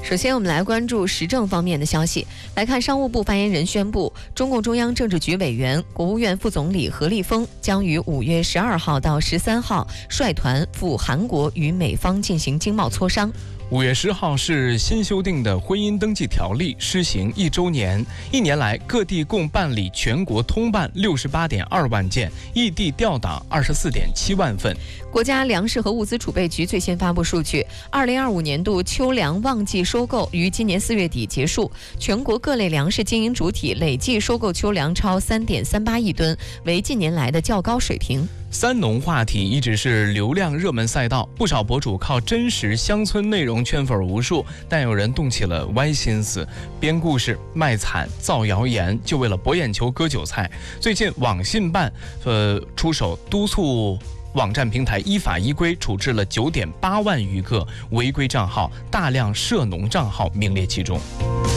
首先，我们来关注时政方面的消息。来看，商务部发言人宣布，中共中央政治局委员、国务院副总理何立峰将于5月12号到13号率团赴韩国与美方进行经贸磋商。 5月10号是新修订的婚姻登记条例施行1周年，一年来各地共办理全国通办68.2万件，异地调档24.7万份。 国家粮食和物资储备局最新发布数据，2025年度秋粮旺季收购于今年4月底结束，全国各类粮食经营主体累计收购秋粮超3.38亿吨，为近年来的较高水平。 三农话题一直是流量热门赛道，不少博主靠真实乡村内容圈粉无数，但有人动起了歪心思，编故事、卖惨、造谣言，就为了博眼球、割韭菜。最近网信办出手督促网站平台依法依规处置了9.8万余个违规账号，大量涉农账号名列其中。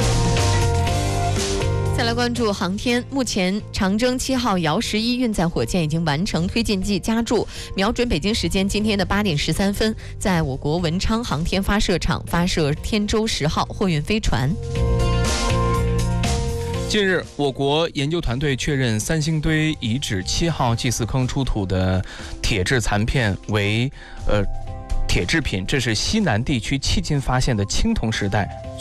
再来关注航天，目前长征7号遥11运载火箭已经完成推进剂加注，瞄准北京时间今天的8点13分，在我国文昌航天发射场发射天舟10号货运飞船。 近日，我国研究团队确认三星堆遗址7号祭祀坑出土的铁质残片为铁制品，这是西南地区迄今发现的青铜时代